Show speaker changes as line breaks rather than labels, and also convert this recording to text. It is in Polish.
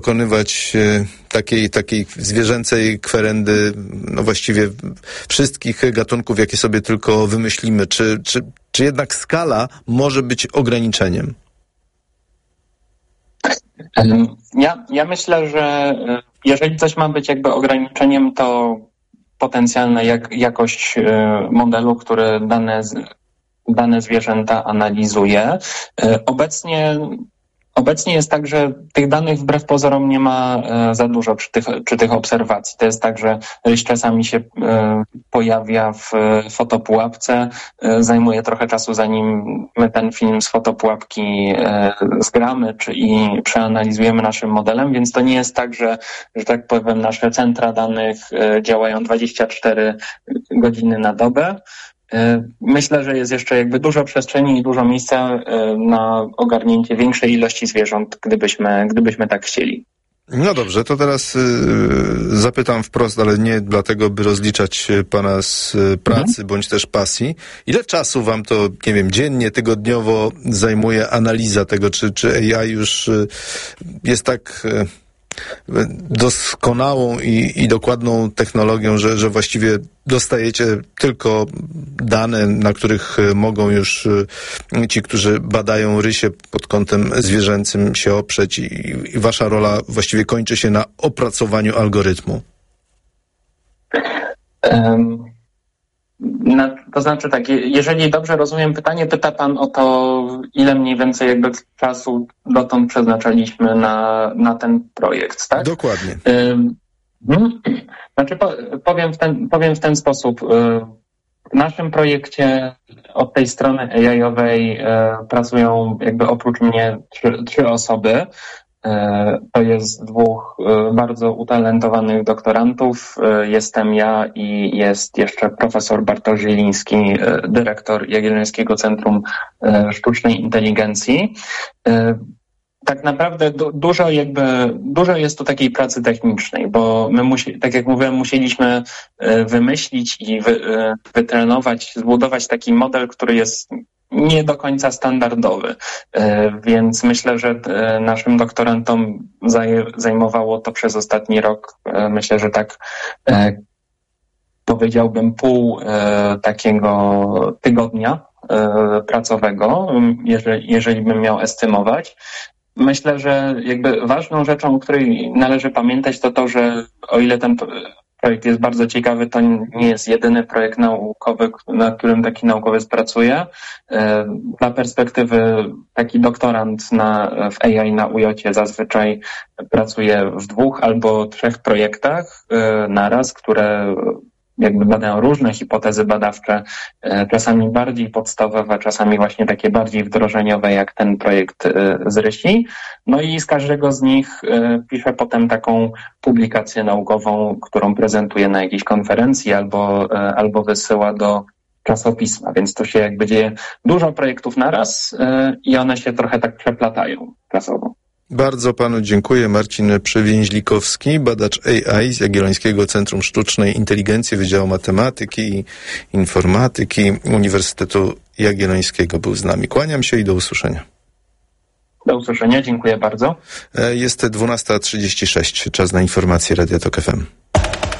dokonywać takiej zwierzęcej kwerendy, no właściwie wszystkich gatunków, jakie sobie tylko wymyślimy. Czy jednak skala może być ograniczeniem?
Ja myślę, że jeżeli coś ma być jakby ograniczeniem, to potencjalna jakość modelu, który dane zwierzęta analizuje. Obecnie jest tak, że tych danych wbrew pozorom nie ma za dużo przy tych obserwacji. To jest tak, że ryś czasami się pojawia w fotopułapce, zajmuje trochę czasu, zanim my ten film z fotopułapki zgramy i przeanalizujemy naszym modelem, więc to nie jest tak, że tak powiem, nasze centra danych działają 24 godziny na dobę. Myślę, że jest jeszcze jakby dużo przestrzeni i dużo miejsca na ogarnięcie większej ilości zwierząt, gdybyśmy tak chcieli.
No dobrze, to teraz zapytam wprost, ale nie dlatego, by rozliczać pana z pracy bądź też pasji. Ile czasu wam to, nie wiem, dziennie, tygodniowo zajmuje analiza tego, czy AI już jest tak doskonałą i dokładną technologią, że właściwie dostajecie tylko dane, na których mogą już ci, którzy badają rysie pod kątem zwierzęcym, się oprzeć i wasza rola właściwie kończy się na opracowaniu algorytmu?
To znaczy tak, jeżeli dobrze rozumiem pytanie, pyta pan o to, ile mniej więcej jakby czasu dotąd przeznaczaliśmy na ten projekt, tak?
Dokładnie.
Znaczy powiem w ten sposób. W naszym projekcie od tej strony AI-owej pracują jakby oprócz mnie trzy osoby. To jest dwóch bardzo utalentowanych doktorantów. Jestem ja i jest jeszcze profesor Bartosz Zieliński, dyrektor Jagiellońskiego Centrum Sztucznej Inteligencji. Tak naprawdę dużo jest tu takiej pracy technicznej, bo my tak jak mówiłem, musieliśmy wymyślić i wytrenować, zbudować taki model, który jest nie do końca standardowy, więc myślę, że naszym doktorantom zajmowało to przez ostatni rok, myślę, że tak powiedziałbym pół takiego tygodnia pracowego, jeżeli bym miał estymować. Myślę, że jakby ważną rzeczą, o której należy pamiętać, to, że o ile ten projekt jest bardzo ciekawy, to nie jest jedyny projekt naukowy, nad którym taki naukowiec pracuje. Dla perspektywy taki doktorant w AI na UJ-cie zazwyczaj pracuje w 2 albo 3 projektach naraz, które jakby badają różne hipotezy badawcze, czasami bardziej podstawowe, czasami właśnie takie bardziej wdrożeniowe, jak ten projekt z Rysi. No i z każdego z nich piszę potem taką publikację naukową, którą prezentuje na jakiejś konferencji albo wysyła do czasopisma, więc to się jakby dzieje dużo projektów naraz i one się trochę tak przeplatają czasowo.
Bardzo panu dziękuję. Marcin Przewięźlikowski, badacz AI z Jagiellońskiego Centrum Sztucznej Inteligencji Wydziału Matematyki i Informatyki Uniwersytetu Jagiellońskiego był z nami. Kłaniam się i do usłyszenia.
Do usłyszenia, dziękuję bardzo.
Jest 12:36, czas na informacje Radia Tok FM.